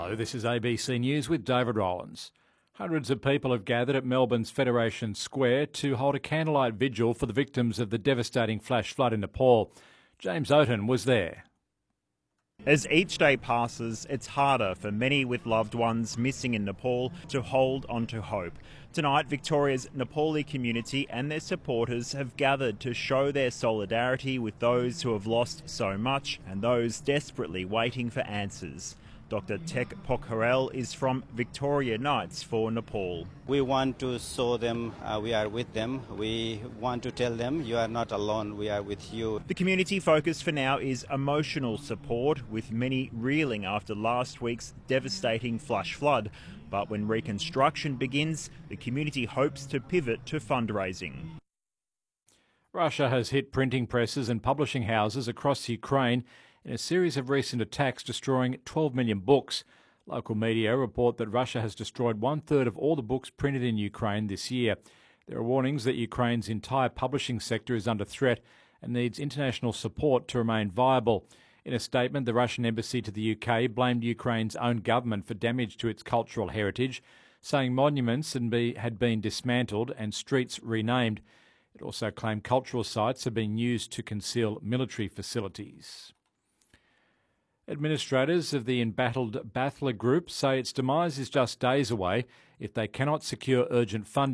Hello, this is ABC News with David Rollins. Hundreds of people have gathered at Melbourne's Federation Square to hold a candlelight vigil for the victims of the devastating flash flood in Nepal. James Oaten was there. As each day passes, it's harder for many with loved ones missing in Nepal to hold on to hope. Tonight, Victoria's Nepali community and their supporters have gathered to show their solidarity with those who have lost so much and those desperately waiting for answers. Dr. Tek Pokharel is from Victoria Knights for Nepal. We want to show them we are with them. We want to tell them you are not alone, we are with you. The community focus for now is emotional support, with many reeling after last week's devastating flash flood. But when reconstruction begins, the community hopes to pivot to fundraising. Russia has hit printing presses and publishing houses across Ukraine in a series of recent attacks, destroying 12 million books. Local media report that Russia has destroyed 1/3 of all the books printed in Ukraine this year. There are warnings that Ukraine's entire publishing sector is under threat and needs international support to remain viable. In a statement, the Russian embassy to the UK blamed Ukraine's own government for damage to its cultural heritage, saying monuments had been dismantled and streets renamed. It also claimed cultural sites have been used to conceal military facilities. Administrators of the embattled Bathla Group say its demise is just days away if they cannot secure urgent funding